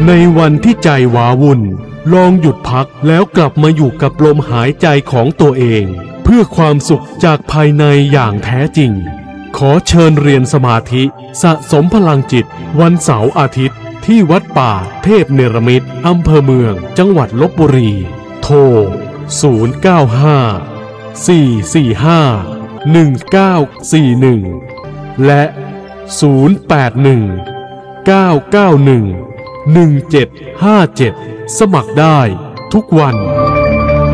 ในวันที่ใจว้าวุ่นลองหยุดพักแล้วกลับมาอยู่กับลมหายใจของตัวเองเพื่อความสุขจากภายในอย่างแท้จริงขอเชิญเรียนสมาธิสะสมพลังจิตวันเสาร์อาทิตย์ที่วัดป่าเทพเนรมิตรอำเภอเมืองจังหวัดลพบุรีโทร095-445-1941และ081-991-1757สมัครได้ทุกวัน